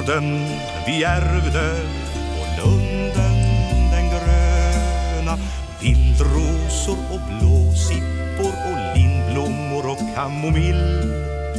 Boden vi ärvde och lunden den gröna, vildrosor och blåsippor och lindblommor och kamomill.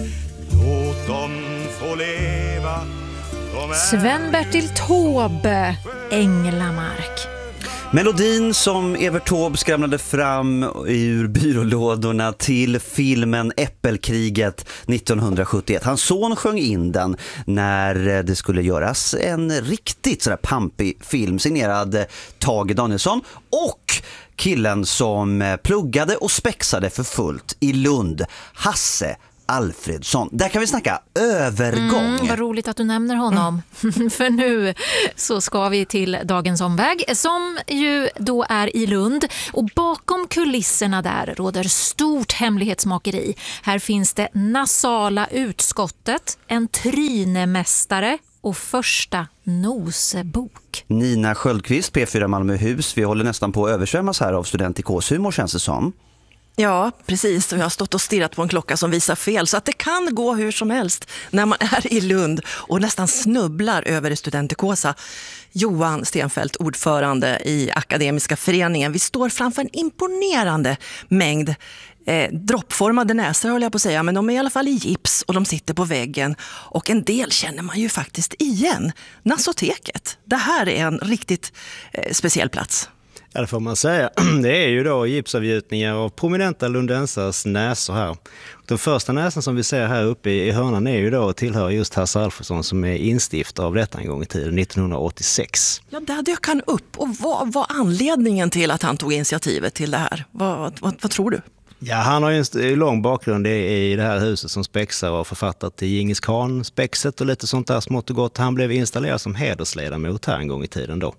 Låt dem få leva. Sven-Bertil Taube, Änglamark. Melodin som Evert Taube skramlade fram ur byrålådorna till filmen Äppelkriget 1971. Hans son sjöng in den när det skulle göras en riktigt sådär pampig film signerad Tage Danielsson och killen som pluggade och spexade för fullt i Lund, Hasse Alfredsson. Där kan vi snacka övergång. Vad roligt att du nämner honom. För nu så ska vi till dagens omväg som ju då är i Lund. Och bakom kulisserna där råder stort hemlighetsmakeri. Här finns det nasala utskottet, en trynemästare och första nosebok. Nina Sköldqvist, P4 Malmöhus. Vi håller nästan på att översvämmas här av studentikåshumor, känns det som. Ja, precis. Och jag har stått och stirrat på en klocka som visar fel. Så att det kan gå hur som helst när man är i Lund och nästan snubblar över det studentikosa. Johan Stenfeldt, ordförande i Akademiska föreningen. Vi står framför en imponerande mängd droppformade näsor, håller jag på att säga. Men de är i alla fall i gips och de sitter på väggen. Och en del känner man ju faktiskt igen. Nasoteket. Det här är en riktigt speciell plats. Ja, det får man säga. Det är ju då gipsavgjutningar av prominenta lundensars näsor här. Den första näsan som vi ser här uppe i hörnan är ju då tillhör just Hasse Alfredsson som är instiftare av detta en gång i tiden, 1986. Ja, där dök han upp. Och vad var anledningen till att han tog initiativet till det här? Vad tror du? Ja, han har ju en lång bakgrund i det här huset som spexar och författat till Djingis Khan-spexet och lite sånt där smått och gott. Han blev installerad som hedersledamot här en gång i tiden då,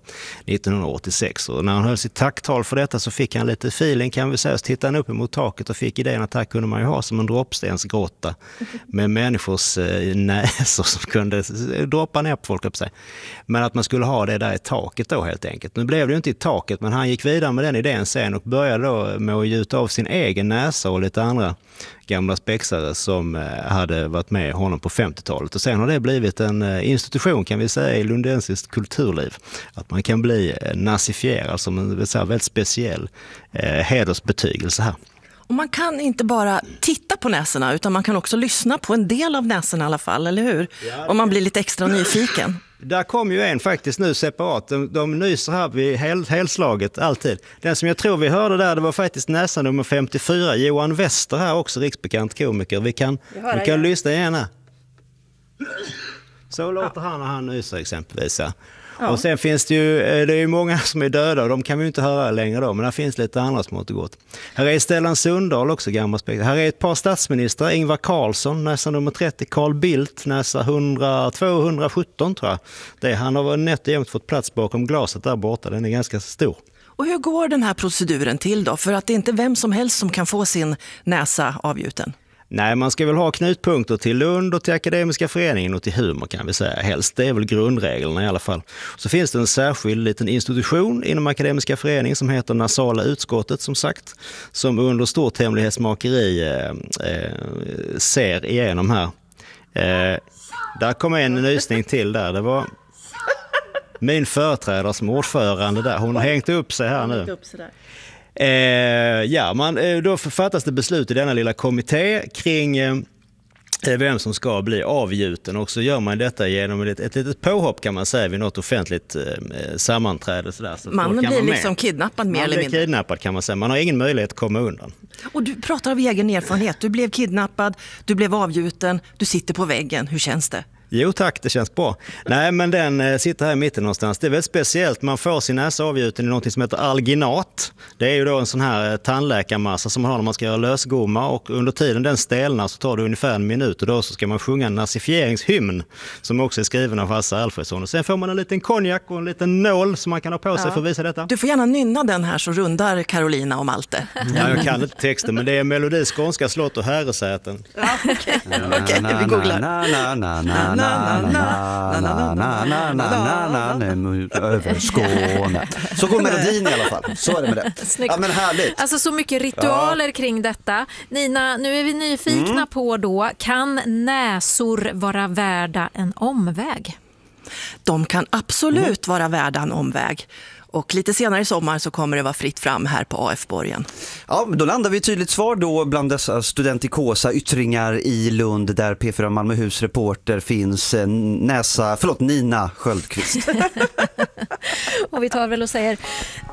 1986. Och när han höll sitt tacktal för detta så fick han lite feeling, kan vi säga. Så tittade han upp emot taket och fick idén att här kunde man ju ha som en droppstensgrotta med människors näsor som kunde droppa ner på folk upp sig. Men att man skulle ha det där i taket då helt enkelt. Nu blev det ju inte i taket, men han gick vidare med den idén sen och började då med att gjuta av sin egen näsa och lite andra gamla spexare som hade varit med honom på 50-talet. Och sen har det blivit en institution, kan vi säga, i lundensiskt kulturliv. Att man kan bli nazifierad som en väldigt speciell hedersbetygelse här. Och man kan inte bara titta på näsorna utan man kan också lyssna på en del av näsorna i alla fall, eller hur? Ja, om man blir lite extra nyfiken. Där kom ju en faktiskt nu separat. De nyser här vid helslaget alltid. Den som jag tror vi hörde där, det var faktiskt näsan nummer 54. Johan Wester här också, riksbekant komiker. Vi kan lyssna igen här. Så låter han när han nyser exempelvis. Ja. Och sen finns det är ju många som är döda och de kan vi ju inte höra längre då, men där finns lite andra smått och gott. Här är Stellan Sundahl också, gammal spexare. Här är ett par statsministrar, Ingvar Carlsson, näsa nummer 30, Carl Bildt, näsa 217 tror jag. Han har nätt och jämnt fått plats bakom glaset där borta, den är ganska stor. Och hur går den här proceduren till då? För att det är inte vem som helst som kan få sin näsa avgjuten. Nej, man ska väl ha knutpunkter till Lund och till Akademiska föreningen och till humor kan vi säga. Helst, det är väl grundreglerna i alla fall. Så finns det en särskild liten institution inom Akademiska föreningen som heter Nasala utskottet som sagt. Som under stort hemlighetsmakeri ser igenom här. Där kommer en nysning till där. Det var min företrädare som ordförande där. Hon har hängt upp sig här nu. Då författas det beslut i denna lilla kommitté kring vem som ska bli avgjuten och så gör man detta genom ett litet påhopp kan man säga vid något offentligt sammanträde. Så man blir liksom kidnappad mer eller mindre. Man blir kidnappad kan man säga, man har ingen möjlighet att komma undan. Och du pratar av egen erfarenhet, du blev kidnappad, du blev avgjuten, du sitter på väggen, hur känns det? Jo tack, det känns bra. Nej, men den sitter här i mitten någonstans. Det är väldigt speciellt. Man får sin näsa avgjuten i något som heter alginat. Det är ju då en sån här tandläkarmassa som man har när man ska göra lösgomma och under tiden den stelnar så tar det ungefär en minut och då så ska man sjunga en nazifieringshymn som också är skriven av Hasse Alfredsson. Och sen får man en liten konjak och en liten nål som man kan ha på sig för att visa detta. Du får gärna nynna den här så rundar Carolina och Malte. Ja, jag kan inte texten men det är melodi skånska slott och herresäten. Ja, okej, vi googlar. Över Skåne. Så går melodin i alla fall. Så är det med det. Ja, men härligt. Alltså så mycket ritualer kring detta. Nina, nu är vi nyfikna på då. Kan näsor vara värda en omväg? De kan absolut vara värda en omväg. Och lite senare i sommar så kommer det vara fritt fram här på AF-borgen. Ja, då landar vi ett tydligt svar då bland dessa studentikosa yttringar i Lund där P4 Malmöhus reporter finns Nina Sköldqvist. Och vi tar väl och säger